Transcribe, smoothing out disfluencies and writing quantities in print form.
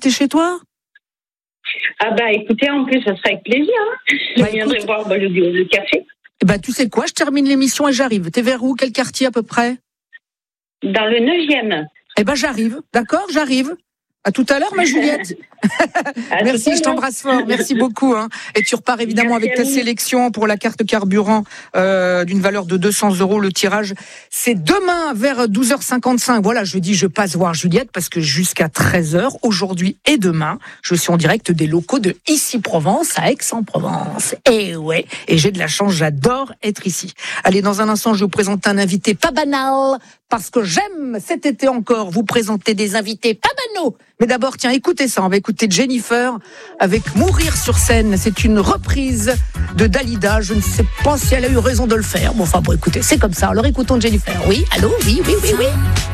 t'es chez toi? Ah bah écoutez, en plus, ça sera avec plaisir. Hein. Je viendrai boire le café. Tu sais quoi, je termine l'émission et j'arrive. T'es vers où? Quel quartier à peu près? Dans le 9e. J'arrive, d'accord, j'arrive. À tout à l'heure, ma Juliette. Merci, je t'embrasse fort. Merci beaucoup. Hein. Et tu repars évidemment avec ta sélection pour la carte carburant d'une valeur de 200 €. Le tirage, c'est demain vers 12h55. Voilà, je dis, je passe voir Juliette parce que jusqu'à 13h, aujourd'hui et demain, je suis en direct des locaux de Ici Provence à Aix-en-Provence. Et ouais, et j'ai de la chance, j'adore être ici. Allez, dans un instant, je vous présente un invité pas banal. Parce que j'aime cet été encore vous présenter des invités pas banaux. Mais d'abord, tiens, écoutez ça. On va écouter Jennifer avec Mourir sur scène. C'est une reprise de Dalida. Je ne sais pas si elle a eu raison de le faire. Bon, écoutez, c'est comme ça. Alors écoutons Jennifer. Oui, allô? Oui.